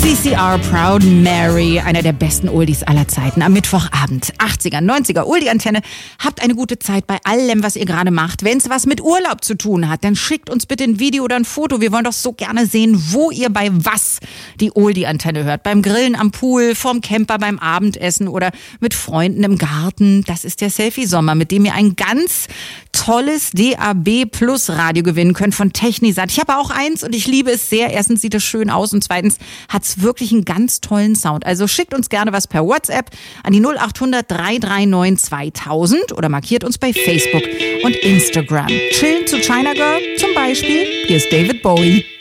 CCR Proud Mary, einer der besten Oldies aller Zeiten, am Mittwochabend. 80er, 90er, Oldie-Antenne. Habt eine gute Zeit bei allem, was ihr gerade macht. Wenn es was mit Urlaub zu tun hat, dann schickt uns bitte ein Video oder ein Foto. Wir wollen doch so gerne sehen, wo ihr bei was die Oldie-Antenne hört. Beim Grillen am Pool, vorm Camper, beim Abendessen oder mit Freunden im Garten. Das ist der Selfie-Sommer, mit dem ihr ein ganz tolles DAB Plus Radio gewinnen könnt von Technisat. Ich habe auch eins und ich liebe es sehr. Erstens sieht es schön aus und zweitens hat's wirklich einen ganz tollen Sound. Also schickt uns gerne was per WhatsApp an die 0800 339 2000 oder markiert uns bei Facebook und Instagram. Chillen zu China Girl zum Beispiel. Hier ist David Bowie.